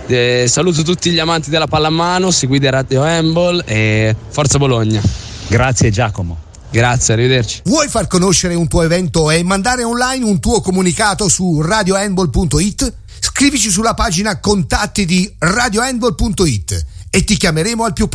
Saluto tutti gli amanti della pallamano, seguite Radio Handball e forza Bologna. Grazie Giacomo. Grazie, arrivederci. Vuoi far conoscere un tuo evento e mandare online un tuo comunicato su radiohandball.it? Scrivici sulla pagina contatti di radiohandball.it e ti chiameremo al più presto.